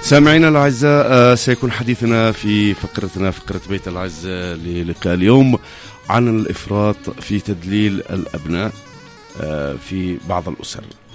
سامعينا الأعزاء، سيكون حديثنا في فقرة بيت العزة للقاء اليوم عن الإفراط في تدليل الأبناء في بعض الأسر.